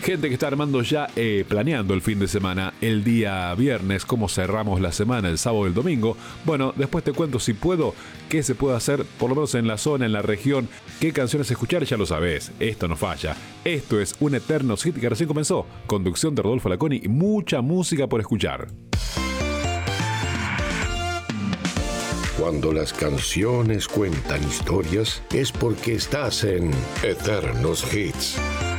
Gente que está armando ya, planeando el fin de semana, el día viernes, cómo cerramos la semana, el sábado y el domingo. Bueno, después te cuento, si puedo, qué se puede hacer, por lo menos en la zona, en la región, qué canciones escuchar, ya lo sabés, esto no falla. Esto es un eterno hit que recién comenzó. Conducción de Rodolfo Laconi y mucha música por escuchar. Cuando las canciones cuentan historias, es porque estás en Eternos Hits.